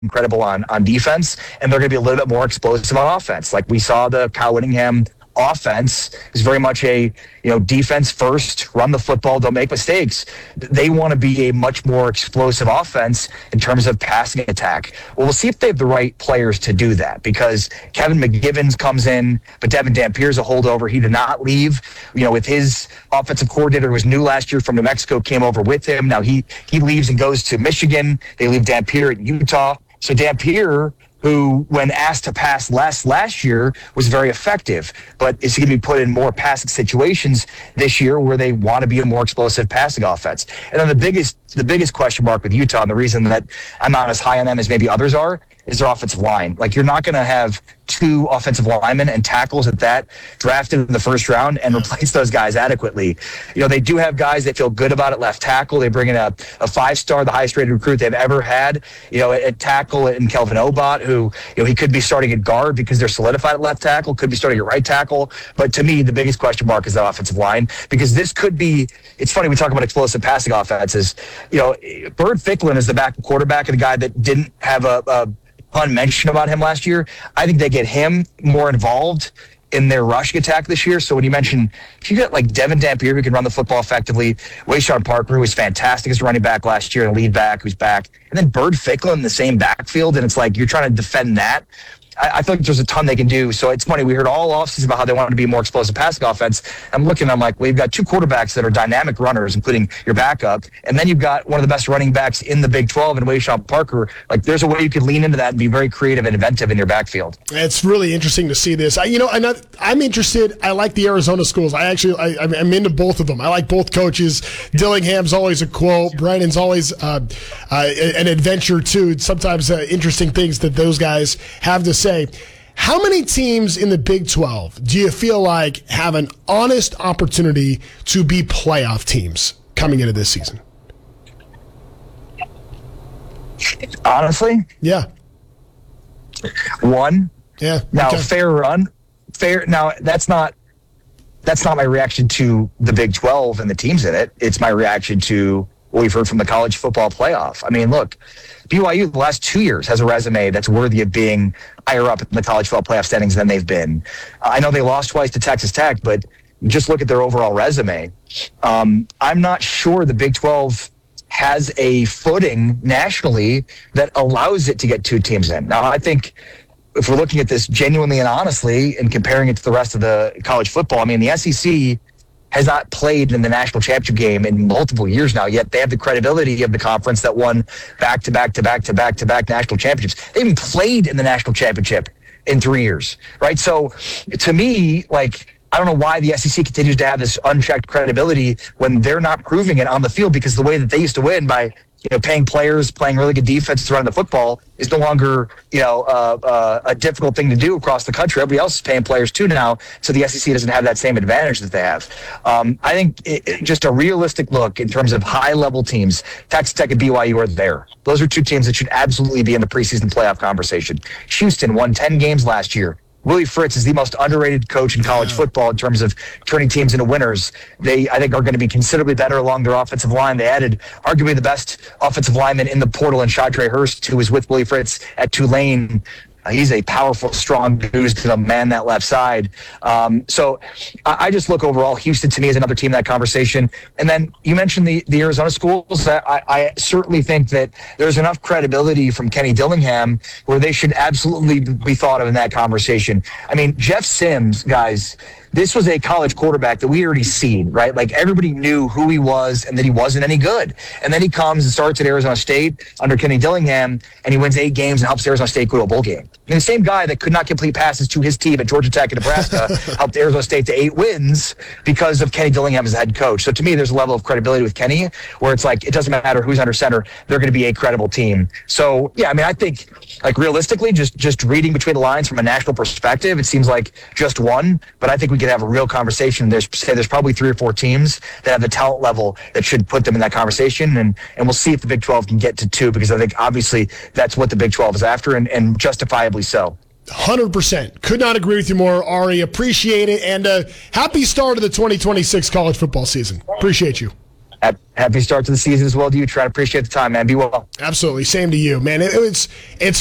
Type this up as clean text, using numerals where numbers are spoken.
incredible on defense, and they're going to be a little bit more explosive on offense. Like we saw the Kyle Whittingham offense is very much a defense first, run the football, don't make mistakes. They want to be a much more explosive offense in terms of passing attack. Well, we'll see if they have the right players to do that, because Kevin McGivens comes in, but Devin Dampier's a holdover. He did not leave. With his offensive coordinator who was new last year from New Mexico, came over with him. Now he leaves and goes to Michigan. They leave Dampier at Utah. So Dampier, who, when asked to pass less last year, was very effective. But is he going to be put in more passing situations this year where they want to be a more explosive passing offense? And then the biggest question mark with Utah, and the reason that I'm not as high on them as maybe others are, is their offensive line. Like, you're not going to have two offensive linemen and tackles at that drafted in the first round and replace those guys adequately. They do have guys that feel good about it left tackle. They bring in a 5-star, the highest rated recruit they've ever had, at tackle, in Kelvin Obot, who, he could be starting at guard because they're solidified at left tackle, could be starting at right tackle. But to me, the biggest question mark is the offensive line, because this could be, it's funny, we talk about explosive passing offenses. Bird Ficklin is the backup quarterback, and the guy that didn't have a mention about him last year. I think they get him more involved in their rushing attack this year. So when you mention, if you got like Devin Dampier, who can run the football effectively, Wayshawn Parker, who was fantastic as a running back last year, and a lead back who's back, and then Bird Ficklin in the same backfield, and it's like you're trying to defend that. I feel like there's a ton they can do. So it's funny, we heard all offseason about how they wanted to be a more explosive passing offense. I'm like, well, you've got two quarterbacks that are dynamic runners, including your backup, and then you've got one of the best running backs in the Big 12 in Wayshawn Parker. Like, there's a way you could lean into that and be very creative and inventive in your backfield. It's really interesting to see this. I'm interested. I like the Arizona schools. I'm into both of them. I like both coaches. Dillingham's always a quote. Brennan's always an adventure too. Sometimes interesting things that those guys have to say. How many teams in the Big 12 do you feel like have an honest opportunity to be playoff teams coming into this season? Honestly? Yeah. One. Yeah. Now, okay. fair run. Fair. Now, that's not my reaction to the Big 12 and the teams in it. It's my reaction to what we've heard from the college football playoff. I mean, look, BYU the last 2 years has a resume that's worthy of being higher up in the college football playoff standings than they've been. I know they lost twice to Texas Tech, but just look at their overall resume. I'm not sure the Big 12 has a footing nationally that allows it to get two teams in. Now, I think if we're looking at this genuinely and honestly and comparing it to the rest of the college football, I mean, the SEC has not played in the national championship game in multiple years now, yet they have the credibility of the conference that won back-to-back national championships. They haven't played in the national championship in 3 years, right? So to me, like, I don't know why the SEC continues to have this unchecked credibility when they're not proving it on the field, because the way that they used to win by paying players, playing really good defense to run the football is no longer, a difficult thing to do across the country. Everybody else is paying players too now, so the SEC doesn't have that same advantage that they have. I think just a realistic look in terms of high-level teams, Texas Tech and BYU are there. Those are two teams that should absolutely be in the preseason playoff conversation. Houston won 10 games last year. Willie Fritz is the most underrated coach in college football in terms of turning teams into winners. They, I think, are going to be considerably better along their offensive line. They added arguably the best offensive lineman in the portal in Shadre Hurst, who was with Willie Fritz at Tulane. He's a powerful, strong dude who's going to man that left side. So I just look overall, Houston to me is another team in that conversation. And then you mentioned the Arizona schools. I certainly think that there's enough credibility from Kenny Dillingham where they should absolutely be thought of in that conversation. I mean, Jeff Sims, guys, this was a college quarterback that we already seen, right? Like, everybody knew who he was and that he wasn't any good. And then he comes and starts at Arizona State under Kenny Dillingham, and he wins 8 games and helps Arizona State go to a bowl game. And the same guy that could not complete passes to his team at Georgia Tech and Nebraska helped Arizona State to 8 wins because of Kenny Dillingham as the head coach. So to me, there's a level of credibility with Kenny where it's like, it doesn't matter who's under center, they're going to be a credible team. So, yeah, I mean, I think, like, realistically, just reading between the lines from a national perspective, it seems like just one, but I think we could have a real conversation. There's probably 3 or 4 teams that have the talent level that should put them in that conversation, and we'll see if the Big 12 can get to 2, because I think obviously that's what the Big 12 is after, and justifiably so. 100%. Could not agree with you more, Ari. Appreciate it, and happy start of the 2026 college football season. Appreciate you. Happy start to the season as well to you. Try to appreciate the time, man. Be well. Absolutely. Same to you, man. It's